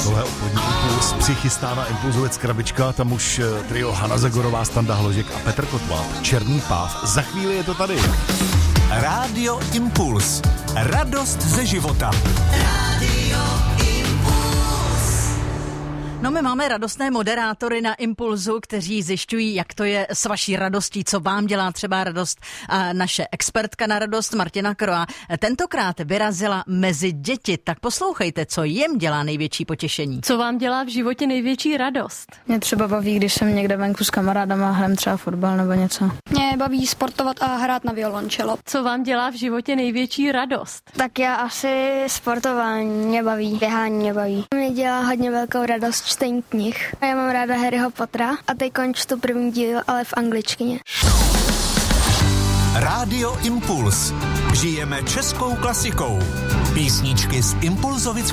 Tohle obchodní Impuls přichystá na Impulzovec krabička, tam už trio Hana Zagorová, Standa Hložek a Petr Kotva, Černý páv. Za chvíli je to tady. Rádio Impuls. Radost ze života. Rádio Impuls. No, my máme radostné moderátory na Impulzu, kteří zjišťují, jak to je s vaší radostí, co vám dělá třeba radost. A naše expertka na radost Martina Kroa tentokrát vyrazila mezi děti. Tak poslouchejte, co jim dělá největší potěšení. Co vám dělá v životě největší radost? Mě třeba baví, když jsem někde venku s kamarádama a hrám třeba fotbal nebo něco. Mě baví sportovat a hrát na violončelo. Co vám dělá v životě největší radost? Tak já asi sportování mě baví, běhání mě baví. Mě dělá hodně velkou radost čtení knih. A já mám ráda Harryho Pottera a teď čtu první díl, ale v angličtině. Rádio Impuls. Žijeme českou klasikou. Písničky z Impulzovic